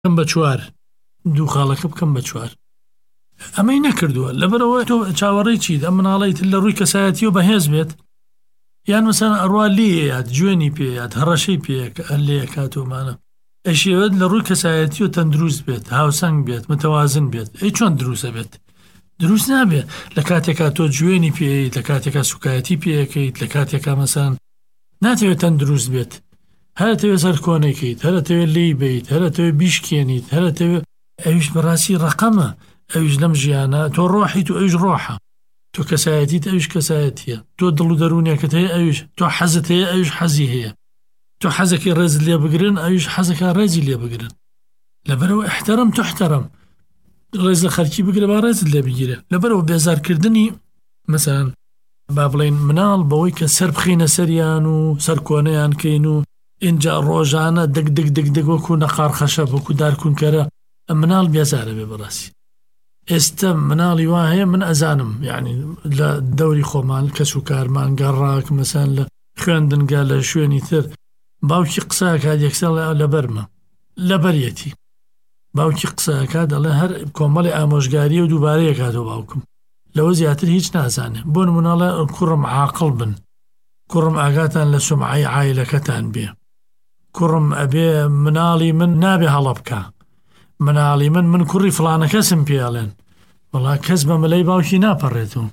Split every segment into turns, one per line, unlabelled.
کەم بە 4 دوو خاڵەکە بکەم بە 4 ئەمەی نەکردووە لەبەرەوە تۆ چاوەڕێی چیت ئەم مناڵیت لە ڕووی کەسایەتی و بەهێز بێت یان مەسەن ئەڕوا لێیات جوێنی پێیات هەڕەشەی لێ کاتۆمانە ئەشێوێت لە ڕووی کەسایەتی و تەندروست بێت هاوسەنگ بێت متەوازن بێت ئەی چۆن دروستە بێت دروست نابێت لە کاتێکا تۆ جوێنی پێیت لە کاتێکا سوکایەتی پێەکەیت لە کاتێکا مەسەن ناتەوێت تەندروست بێت هەرەتەوێت سەر کۆنێکیت هەرەتەوێت لی بیت هەرەتەوێت بیشکێنیت هەرەتەوێت ئەویش بەڕاستی ڕقەمە ئەویش لەم ژیانە تۆ ڕۆحیت و ئەویش ڕۆحە تۆ کەسایەتیت ئەویش کەسایەتیە تۆ دڵ و دەرونێکت هەیە ئەویش تۆ حەزت هەیە ئەویش حەزی هەیە تۆ حەزەکەی ڕێزت لێ بگرن ئەویش حەزەکە ڕێزی لێ بگرن لەبەرەوە احترام تحترم ڕێز لە خەرکی بگرە با ڕێزت لێ بگیرە لەبەرەوە بێزارکردنی مەسەن با بڵێن مناڵ بەوەی کە سەر بخینە سەریان و سەر کۆنەیان کەین و اینجا ڕۆژانە دەک دەک دەک دەک وەکو نەقار خەشە وەکو دارکونکەرە ئەم مناڵ بێزارە بێ بەڕاستی ئێستا مناڵی وا هەیە من ئەزانم یعنی لە دەوری خۆمان کەس و کارمان گەڕاک مەسەن لە خوێندنگا لە شوێنی تر باوکی قسەکات یەکسەر لە بەرمە لە بەریەتی باوکی قسەکات دەڵێ هەر کۆمەڵی ئامۆژگاری و دووبارەیە کاتەوە باوکم لەوە زیاتر هیچ نازانێ بۆ نمونەڵە کوڕم عاقڵ بن کوڕم ئاگاتان لە سومعەی عایلەکەتان بێ کوڕم ئەبێ مناڵی من نابێ هەڵە بکە مناڵی من کوڕی فڵانە کەسم پێڵێن وەڵا کەس بە مەلەی باوکی ناپەڕێتەوە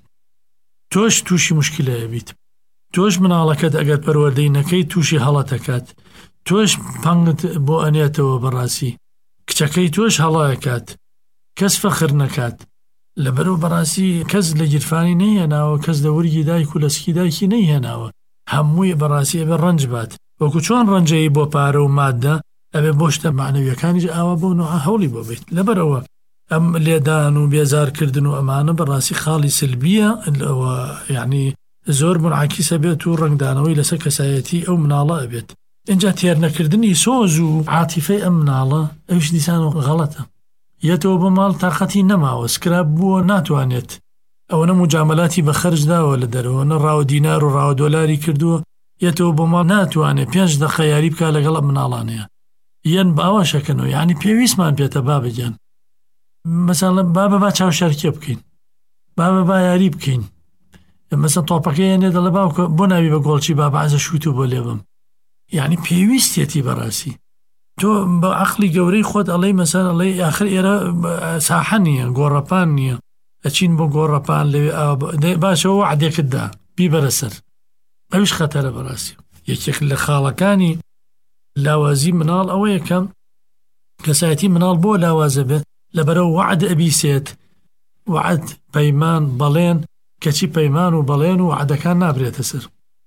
تۆش تووشی مشکلەیە بیت تۆش مناڵەکەت ئەگەر پەروەردەی نەکەی تووشی هەڵەتەکات تۆش پەنگت بۆ ئەنێتەوە بەڕاستی کچەکەی تۆش هەڵایەکات کەس فەخر نەکات لەبەرەوە بەڕاستی کەس لە گیرفانی نەیهێناوە کەس لە وەرگی دایک و لەسکی دایکی نەیهێناوە هەمووی بەڕاستی ئەبێ ڕەنج بات وەکو چۆن ڕەنجەی بۆ پارە و مادە ئەبێ بۆ شتە معنەویەکانیش ئاوا بۆ نوعە هەوڵی بۆ بێت لەبەرەوە ئەم لێدان و بێزارکردن و ئەمانە بەڕاستی خاڵی سلبیە لەوە یعنی زۆر منعکیسە بێت و ڕنگدانەوەی لەسەر کەسایەتی ئەو مناڵە ئەبێت اینجا تێرنەکردنی سۆز و عاتیفەی ئەم مناڵە ئەوش دیسان و غەڵەتە یەتەوە بە ماڵ تاقەتی نەماوە سکراب بووە ناتوانێت ئەوە نە مجاملاتی بە خەرج داوە لە دەرەوە نە ڕاوە دینار و ڕاوە دۆلاری کردووە یەتەوە بە ماڵ ناتوانێت 5 دقە یاری بکە لەگەڵ مناڵانەیە یەن باوەشەکەنەوە یعنی پێویستمان پێتە بابەجان مەسەڵەن بابە با چاوشارکێ بکەین بابە با یاری بکەین مەسەڵەن تۆپەکەی هێنێ دەڵێ باوکە بۆ ناوی بە گۆڵچی بابە عەزە شووت و بۆ لێبم یعنی پێویستێتی بەڕاستی تۆ بە عەقلی گەورەی خۆت ئەڵێی مەسەڵەن ئەڵێی ئاخر ئێرە ساحە نییە گۆڕەپان نییە ئەچین بۆ گۆڕەپان لەوێ باشەوە وعدێکت دا بیبەرە سەر ئەویش خەتەرە بەڕاستی یەکێک لە خاڵەکانی لاوازی مناڵ ئەوە یەکەم کەسایەتی مناڵ بۆ لاوازە بێت لەبەرەوە وعد ئەبیسێت وعد پەیمان بەڵێن کەچی پەیمان و بەڵێن و وعدەکان نابرێتە سەر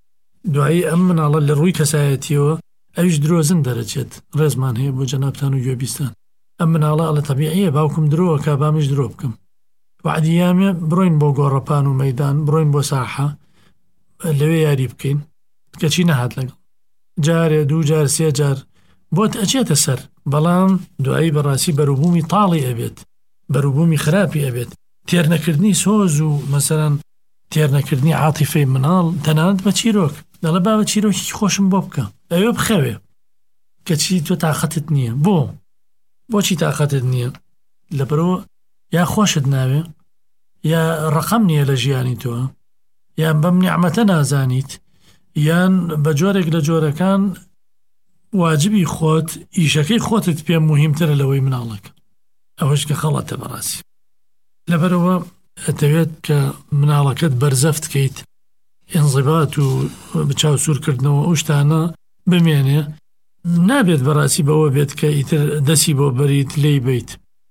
دوایی ئەم مناڵە لە ڕووی کەسایەتیەوە ئەویش درۆزن دەرەچێت ڕێزمان هەیە بۆ جەنابتان و گوێبیستان ئەم مناڵە ئەڵە تەبیعیە باوکم درۆوە کا بامیش درۆ بکەم وعدی یامێ بڕۆین بۆ گۆڕەپان و مەیدان بڕۆین بۆ ساحە لەوێ یاری بکەین کەچی نەهات لەگەڵ جارێ دوو جار سێ جار بۆت ئەچێتە سەر بەڵام دوایی بەڕاستی بەروبوومی تاڵی ئەبێت بەروبوومی خراپی ئەبێت تێرنەکردنی سۆز و مەسەڵەن تێرنەکردنی عاتیفەی مناڵ تەنانەت بە چیرۆک دەڵێ بابە چیرۆکی خۆشم بۆ بکە ئەوێ بخەوێ کەچی تۆ تاقەتت نییە بۆچی تاقەتت نییە لەبەرەوە یا خۆشت ناوێ یا ڕقم نییە لە ژیانی تۆ یان بەم نیعمەتە نازانیت یان بە جۆرێک لە جۆرەکان واجبی خۆت ئیشەکەی خۆتت پێ مهمترە لەوەی مناڵەکە ئەوەش کە خەڵەتە بەڕاستی لەبەرەوە ئەتەوێت کە مناڵەکەت بەرزەفت کەیت ئینزیبات و بچاو سوورکردنەوە ئەو شتانە بمێنێ نابێت بەڕاستی بەوە بێت کە ئیتر دەسی بۆ بەریت لێی بیت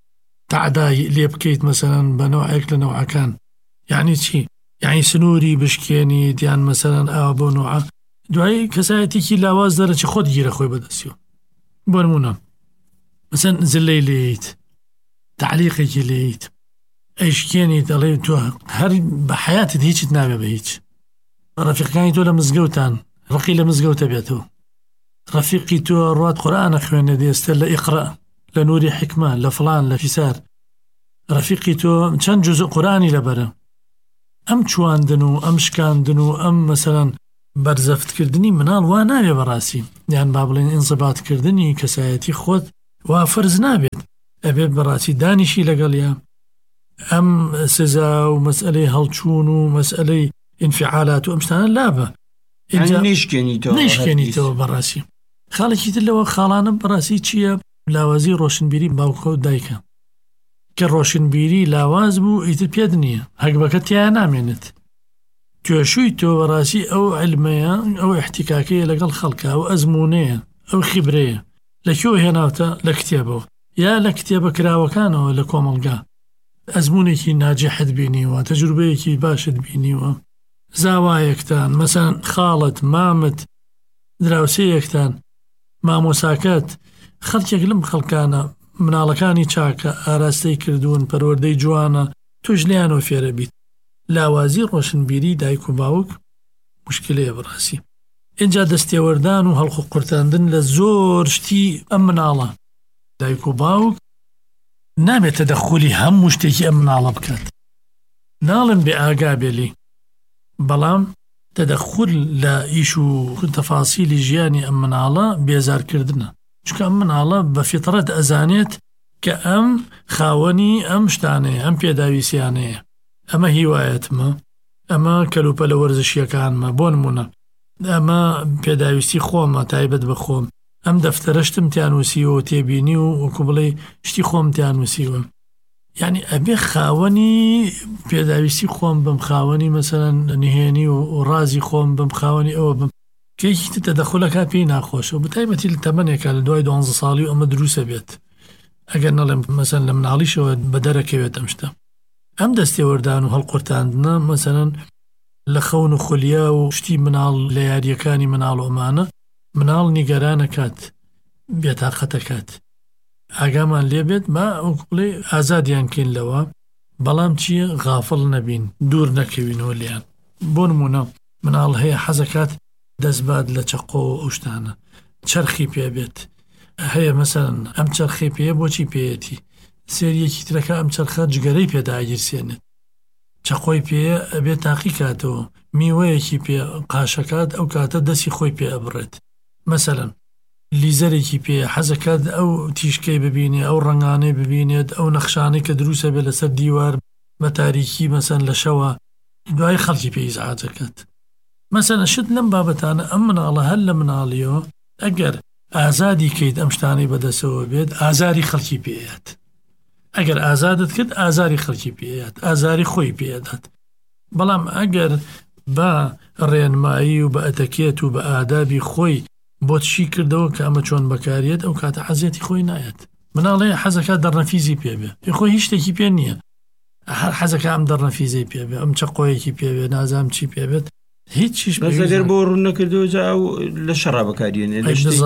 تعدای لێ بکەیت مەسەڵەن بە نەوعێک لە نەوعەکان یعنی چی؟ یعنی سنووری بشکێنی دیان مەسەڵەن ئاوا بۆ نوعە دوایی کەسایەتێکی لاواز دەرەچی خۆت گیرە خۆی بەدەستیەوە بۆ نمونە مەسەڵەن زلەی لێیت تعلیقێکی لێیت ئەیشکێنی دەڵێ تۆ هەر بە حیاتت هیچت نابێ بە هیچ ڕەفیقەکانی تۆ لە مزگەوتان ڕقی لە مزگەوتە بێتەوە ڕەفیقی تۆ ڕوات قورئانە خوێنێ دێستە لە ئیقرا لە نووری حکمە لە فڵان لە فیسار ڕەفیقی تۆ چەند جوزء قورئانی لەبەرە ئەم چواندن و ئەم شکاندن و ئەم مەسەڵەن بەرزەفتکردنی مناڵ وا نابێ بەڕاستی یان با بڵێن ئینزیباتکردنی کەسایەتی خۆت وا فەرز نابێت ئەبێ بەڕاستی دانیشی لەگەڵیان ئەم سزا و مەسئلەی هەڵچوون و مەسئلەی ئینفعالات و ئەم شتانە لابە نەیشکێنیتەوە بەڕاستی. خاڵێکی تر لەوە خاڵانە بەڕاستی چییە؟ لاوازی ڕۆشنبیری باوکە و دایکە کە ڕۆشنبیری لاواز بوو ئیتر پێت نییە هەگبەکە تیان نامێنێت توێشووی تۆ بەڕاستی ئەو علمەیە ئەو احتیکاکەیە لەگەڵ خەڵکە ئەو ئەزمونەیە ئەو خیبرەیە لەکوێ هێناوتە لە کتێبەوە یا لە کتێبە کراوەکانەوە لە کۆمەڵگا ئەزمونێکی ناجەحت بینیوە تەجروبەیەکی باشت بینیوە زاوایەکتان مەسەن خاڵت مامت دراوسەیەکتان مامۆساکەت خەڵکێک لەم خەڵکانە مناڵەکانی چاکە ئاراستەی کردوون پەروەردەی جوانە توش لیانەوە فێرە بیت لاوازی ڕۆشنبیری دایک و باوک مشکلەیە بەڕاستی اینجا دەستێوەردان و هەڵخ و قورتاندن لە زۆر شتی ئەم مناڵە دایک و باوک نابێتە دەخولی هەموو شتێکی ئەم مناڵە بکات ناڵم بێ ئاگا بێلی بەڵام تەدەخول لە ئیش و تەفاسیلی ژیانی ئەم مناڵە بێزارکردنە چونکە ئەم مناڵە بە فیترەت ئەزانێت کە ئەم خاوەنی ئەم شتانەیە ئەم پێداویستیانەیە ئەمە هیوایەتمە ئەمە کەلوپە لە وەرزشیەکانمە بۆ نمونە ئەمە پێداویستی خۆمە تایبەت بە خۆم ئەم دەفتەرە شتم تیانوسیوە تێبینی و وەکو بڵێ شتی خۆم تیانوسیوە یعنی ئەبێ خاوەنی پێداویستی خۆم بم خاوەنی مەسەرەن نهێنی و ڕازی خۆم بم خاوەنی ئەوە بم کێکی تەدەخولەکە پێی ناخۆشە و بەتایبەتی لە تەمەنێکە لە دوای 12 ساڵی و ئەمە دروسە بێت ئەگەر نەڵێم مەسەن لە مناڵیشەوە بە دەرەکەوێت ئەم شتە ئەم دەستێوەردان و هەڵقورتاندنە مەسەرەن لە خەون و خولیا و شتی مناڵ لە یاریەکانی مناڵ ئۆمانە مناڵ نیگەرانەکات بێتاقەتەکات ئاگامان لێبێت ما ئەوڵێ ئازادیان کەین لەوە بەڵام چییە غافڵ نەبین دوور نەکەوینەوە لیان بۆ نمونە مناڵ هەیە حەزەکات دەستبات لە چەقۆ و ئەوشتانە چرخی پێبێت هەیە مەسەرەن ئەم چرخی پێ بۆچی پێیەتی سێریەکی ترەکە ئەم چرخە جگەرەی پێداگیرسێنێت چەقۆی پێ ئەبێت تاقی کاتەوە میوەیەکی پێ قاشەکات ئەو کاتە دەستی خۆی پێ ئەبڕێت مەسەرەن لیزەرێکی پێ حەزەکات ئەو تیشکەی ببینێ ئەو ڕنگانەی ببینێت ئەو نەخشانەی کە دروسە بێت لەسەر دیوار بە تاریکی مەسەن لە شەوە دوای خەڵکی پێی ئیزعاجەکەت مەسەن شت لەم بابەتانە ئەم مناڵە هەر لە مناڵیەوە ئەگەر ئازادی کەیت ئەم شتانەی بەدەسەوە بێت ئازاری خەڵکی پێیات ئەگەر ئازادت کرد ئازاری خەڵکی پێیات ئازاری خۆی پێدات بەڵام ئەگەر بە ڕێنمایی و بە ئەتەکێت و بە ئادابی خۆی بۆ چی کردەوە کە ئەمە چۆن بەکارێت ئەو کاتە حەزێتی خۆی نایەت مناڵێ حەزەکە دەڕنەفیزی پێبێ خۆی هیچ شتێکی پێ نییە هەر حەزەکە ئەم دەڕنەفیزەی پێبێ ئەم چەقۆیەکی پێبێ نازام چی پێبێت هیچیش
بەزەگەر بۆ ڕوون نەکردەوە جا ئەو لە شەڕا بەکارێنێ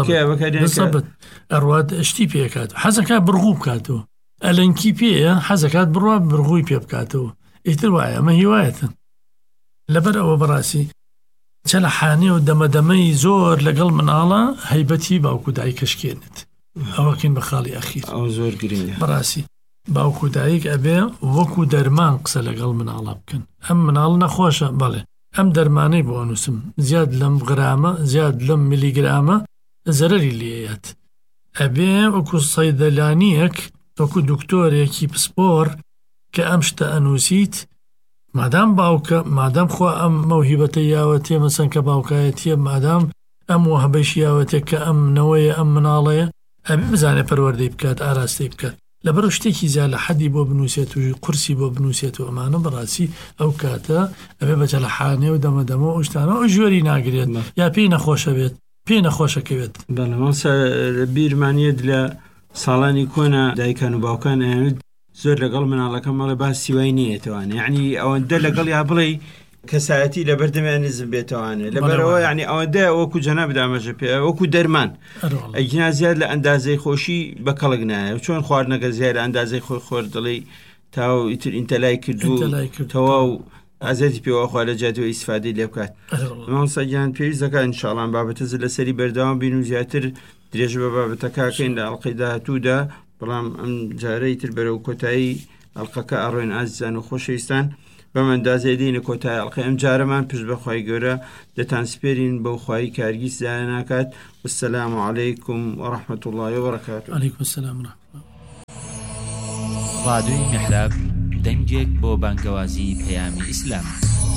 ئەڕوات شتی پێکات حەزەکە بڕغوو بکاتەوە ئەلەنکی پێە حەزەکات بڕوا بڕغووی پێ بکاتەوە ئیتر وایە ئەمە هیوایەتن لەبەر ئەوە بەڕاستی چە لە حانێ و دەمەدەمەی زۆر لەگەڵ مناڵە هەیبەتی باوکو دایک کەشکێنێت ئەوەکەین بە خاڵی ئەخیر
ئەو زۆر گرنگە
بەڕاستی باوکو دایک ئەبێ وەکو دەرمان قسە لەگەڵ مناڵە بکەن ئەم مناڵ نەخۆشە بەڵێ ئەم دەرمانەی بۆ نووسم زیاد لەم غرامە زیاد لەم میلیگرامە زەرەری لێیەت ئەبێ وەکو سەیدەلانیەک وەکو دکتۆرێکی پسپۆر کە ئەم شتە ئەنووسیت مادام باوکە مادام خوا ئەم مەوهیبەتە یاوەتێ مەسەن کە باوکایەتیە مادام ئەم وهبەش یاوەتێک کە ئەم نەوەیە ئەم مناڵەیە ئەبێ بزانێ پەروەردەی بکات ئاراستەی بکات لەبەر شتێکی زیاد لە حەدی بۆ بنووسێت و قورسی بۆ بنووسێت و ئەمانە بەڕاستی ئەو کاتە ئەبێ بەجە لە حانێ و دەمەدەمە ئەو شتانە ئەو ژوەری ناگرێت یا پێی نەخۆشە بێت پێی نەخۆشەکەوێت
بەڵامسە بیرمانیت لە ساڵانی کۆنا دایکان و باوکان ئەوێت زۆر لەگەڵ مناڵەکە مەڵێ باسی وای نیەتەوەوانە یعنی ئەوەندە لەگەڵ یا بڵێ کەسایەتی لە بەردەمیان نزم بێتەوانێت لەبەرەوە یعنی ئەوەندە وەکو جەناب دامەژە پێ وەکو دەرمان ئەینا زیاد لە ئەندازەی خۆشی بە کەڵک نایە چۆن خواردنەکە زیاد لە ئەندازەی خۆی خۆر دڵی تاو ئیتر ئینتەلای کردو تەواو ئازادی پێوەخوا لە جادووە ئیسفادەی لێ بکات مامۆستاگیان پێویست دەکات ئینشاڵڵا بابەتە لەسەری بەردەوام بین و زیاتر درێژ بە بابەتەکەکەین لە ئەڵقەی داهاتوودا بەڵام ئەم جارەی تر بەرەو کۆتایی ئەڵلقەکە ئەڕۆین ئازیزان و خۆشەویستان بەمەندازەی دێنە کۆتای ئەڵلقەی ئەم جارەمان پشت بەخوای گەورە دەتان سپێرین بەو خوای کارگیز زایە ناکات. والسلام عەلەیکم وەڕەحمەت الله وبەرەکاتوه.
عەلەیکم السلام ورحمة الله.
ڕادیۆی میحراب دەنگێک بۆ بانگەوازی پەیامی ئیسلام.